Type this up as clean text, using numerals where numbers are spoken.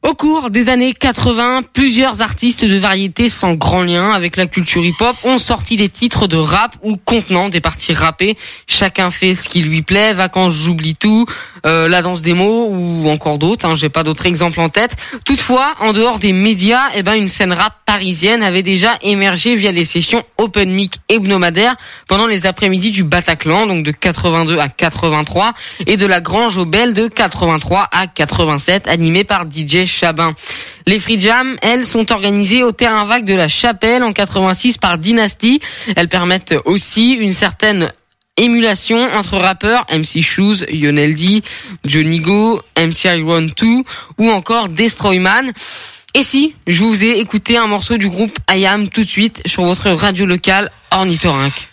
Au cours des années 80, plusieurs artistes de variété sans grand lien avec la culture hip-hop ont sorti des titres de rap ou contenant des parties rappées. Chacun fait ce qui lui plaît, Vacances j'oublie tout, La danse des mots ou encore d'autres, j'ai pas d'autres exemples en tête. Toutefois, en dehors des médias, une scène rap parisienne avait déjà émergé via les sessions open mic hebdomadaires pendant les après-midi du Bataclan, donc de 82 à 83, et de la Grange aux Belles de 83 à 87, animées par DJ Chabin. Les Free Jam, elles, sont organisées au terrain vague de la Chapelle en 86 par Dynasty. Elles permettent aussi une certaine émulation entre rappeurs, MC Shoes, Lionel D, Johnny Go, MC Iron 2 ou encore Destroyman. Et si je vous ai écouté un morceau du groupe I Am tout de suite sur votre radio locale Ornithorynque.